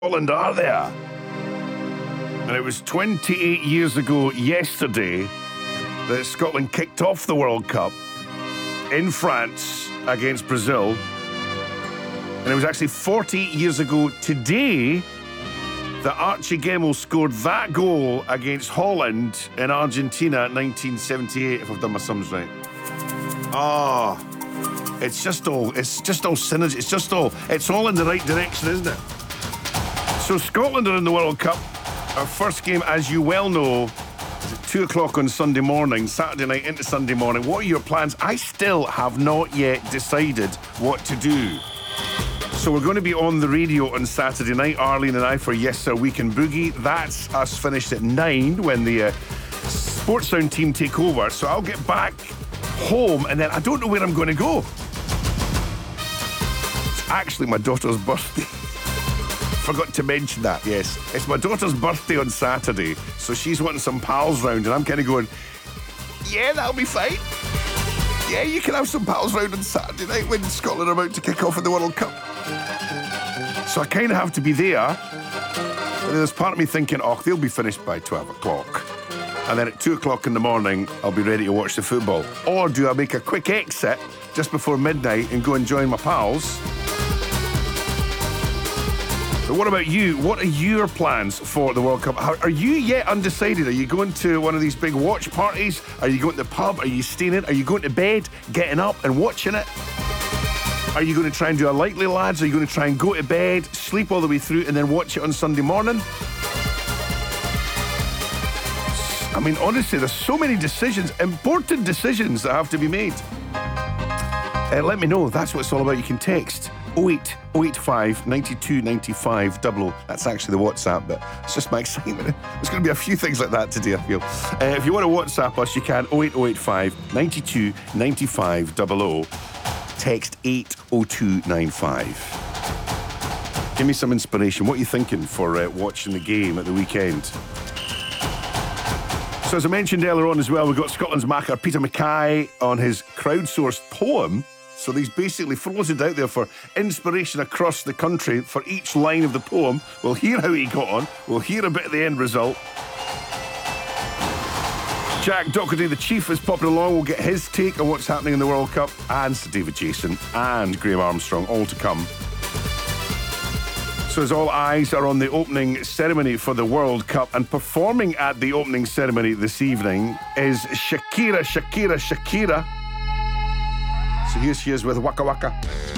Scotland are there. And it was 28 years ago yesterday that Scotland kicked off the World Cup in France against Brazil. And it was actually 40 years ago today that Archie Gemmill scored that goal against Holland in Argentina in 1978, if I've done my sums right. It's all synergy. It's all in the right direction, isn't it? So Scotland are in the World Cup. Our first game, as you well know, is at 2 o'clock on Sunday morning, Saturday night into Sunday morning. What are your plans? I still have not yet decided what to do. So we're going to be on the radio on Saturday night, Arlene and I, for Yes Sir Weekend Boogie. That's us finished at 9 when the Sports Sound team take over. So I'll get back home and then I don't know where I'm going to go. It's actually my daughter's birthday. Forgot to mention that, yes. It's my daughter's birthday on Saturday, so she's wanting some pals round, and I'm kind of going, yeah, that'll be fine. Yeah, you can have some pals round on Saturday night when Scotland are about to kick off in the World Cup. So I kind of have to be there. And there's part of me thinking, they'll be finished by 12 o'clock. And then at 2 o'clock in the morning, I'll be ready to watch the football. Or do I make a quick exit just before midnight and go and join my pals? But what about you? What are your plans for the World Cup? Are you yet undecided? Are you going to one of these big watch parties? Are you going to the pub? Are you staying in? Are you going to bed, getting up and watching it? Are you going to try and do a lightly, lads? Are you going to try and go to bed, sleep all the way through and then watch it on Sunday morning? I mean, honestly, there's so many decisions, important decisions that have to be made. Let me know. That's what it's all about. You can text 08085 92 95 00. That's actually the WhatsApp, but it's just my excitement. There's going to be a few things like that today, I feel. If you want to WhatsApp us, you can 08085 92 95 00. Text 80295. Give me some inspiration. What are you thinking for watching the game at the weekend? So as I mentioned earlier on as well, we've got Scotland's Macker, Peter Mackay, on his crowdsourced poem. So he's basically floated out there for inspiration across the country for each line of the poem. We'll hear how he got on. We'll hear a bit of the end result. Jack Doherty, the chief, is popping along. We'll get his take on what's happening in the World Cup. And Sir David Jason and Graham Armstrong, all to come. So as all eyes are on the opening ceremony for the World Cup, and performing at the opening ceremony this evening is Shakira. So here she is with Waka Waka.